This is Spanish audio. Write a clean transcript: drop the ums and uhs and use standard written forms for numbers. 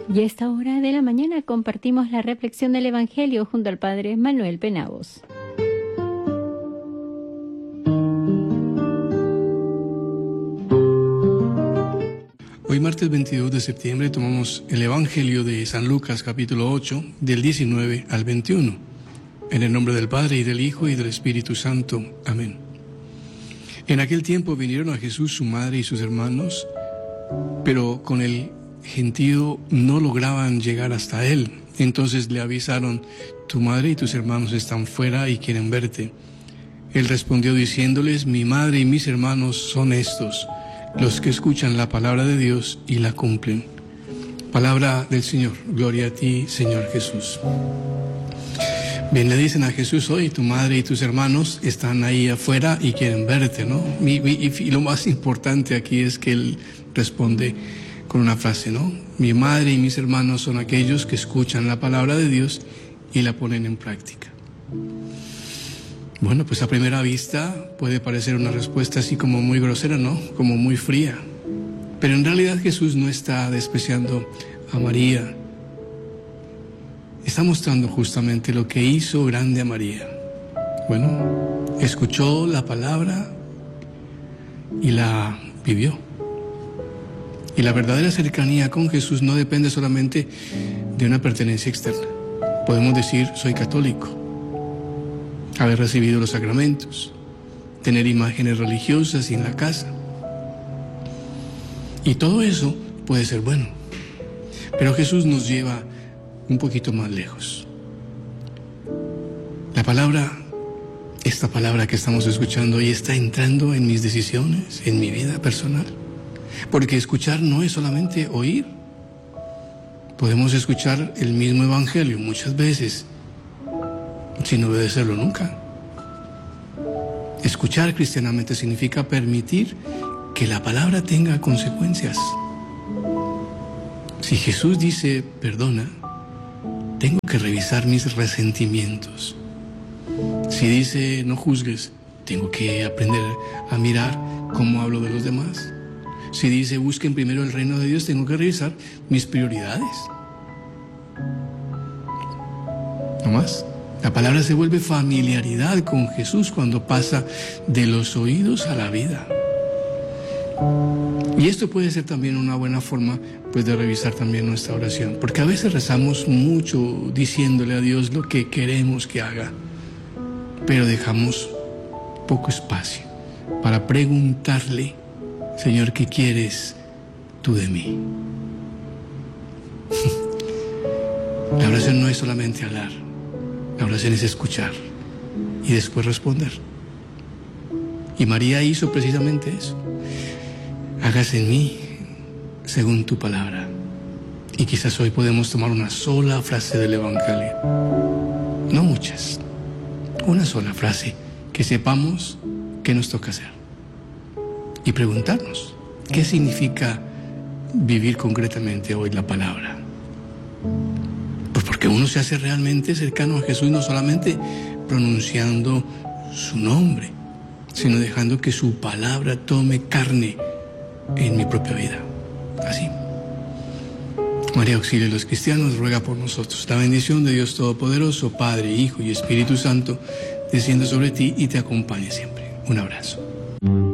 Y a esta hora de la mañana compartimos la reflexión del Evangelio junto al Padre Manuel Penagos. Hoy martes 22 de septiembre tomamos el Evangelio de San Lucas capítulo 8 del 19 al 21. En el nombre del Padre y del Hijo y del Espíritu Santo. Amén. En aquel tiempo vinieron a Jesús su madre y sus hermanos, pero con el gentío no lograban llegar hasta él. Entonces le avisaron: tu madre y tus hermanos están fuera y quieren verte. Él respondió diciéndoles: mi madre y mis hermanos son estos, los que escuchan la palabra de Dios y la cumplen. Palabra del Señor. Gloria a ti, Señor Jesús. Bien, le dicen a Jesús hoy: tu madre y tus hermanos están ahí afuera y quieren verte, ¿no? Y lo más importante aquí es que él responde con una frase, ¿no? Mi madre y mis hermanos son aquellos que escuchan la palabra de Dios y la ponen en práctica. Bueno, pues a primera vista puede parecer una respuesta así como muy grosera, ¿no? Como muy fría. Pero en realidad Jesús no está despreciando a María. Está mostrando justamente lo que hizo grande a María. Bueno, escuchó la palabra y la vivió. Y la verdadera cercanía con Jesús no depende solamente de una pertenencia externa. Podemos decir: soy católico, haber recibido los sacramentos, tener imágenes religiosas en la casa. Y todo eso puede ser bueno. Pero Jesús nos lleva un poquito más lejos. La palabra, esta palabra que estamos escuchando hoy, está entrando en mis decisiones, en mi vida personal. Porque escuchar no es solamente oír. Podemos escuchar el mismo Evangelio muchas veces sin obedecerlo nunca. Escuchar cristianamente significa permitir que la palabra tenga consecuencias. Si Jesús dice perdona, tengo que revisar mis resentimientos. Si dice no juzgues, tengo que aprender a mirar cómo hablo de los demás. Si dice busquen primero el reino de Dios, tengo que revisar mis prioridades. No más. La palabra se vuelve familiaridad con Jesús cuando pasa de los oídos a la vida. Y esto puede ser también una buena forma, pues, de revisar también nuestra oración. Porque a veces rezamos mucho diciéndole a Dios lo que queremos que haga, pero dejamos poco espacio para preguntarle: Señor, ¿qué quieres tú de mí? La oración no es solamente hablar. La oración es escuchar y después responder. Y María hizo precisamente eso. Hágase en mí según tu palabra. Y quizás hoy podemos tomar una sola frase del Evangelio. No muchas. Una sola frase que sepamos qué nos toca hacer. Y preguntarnos: ¿qué significa vivir concretamente hoy la palabra? Pues porque uno se hace realmente cercano a Jesús, no solamente pronunciando su nombre, sino dejando que su palabra tome carne en mi propia vida. Así. María, auxilia a los cristianos, ruega por nosotros. La bendición de Dios Todopoderoso, Padre, Hijo y Espíritu Santo, descienda sobre ti y te acompañe siempre. Un abrazo.